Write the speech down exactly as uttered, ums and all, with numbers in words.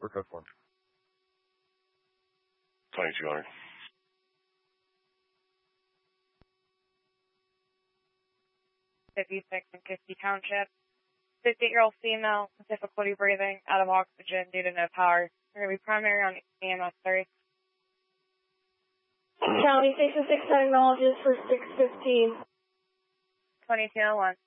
for code form. twenty-two hundred. fifty-six and fifty Township. fifty-eight-year-old female with difficulty breathing, out of oxygen due to no power. We're going to be primary on E M S third. County Station six acknowledges for six fifteen. twenty-two oh one.